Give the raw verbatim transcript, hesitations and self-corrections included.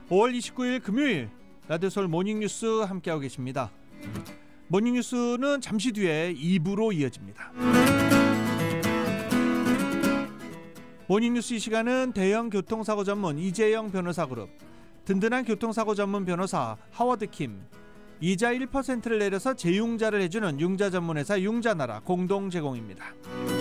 오월 이십구일 금요일 라디오서울 모닝뉴스 함께하고 계십니다. 모닝뉴스는 잠시 뒤에 이 부로 이어집니다. 모닝뉴스 이 시간은 대형 교통사고 전문 이재영 변호사그룹, 든든한 교통사고 전문 변호사 하워드킴, 이자 일 퍼센트를 내려서 재융자를 해주는 융자 전문회사 융자나라 공동 제공입니다.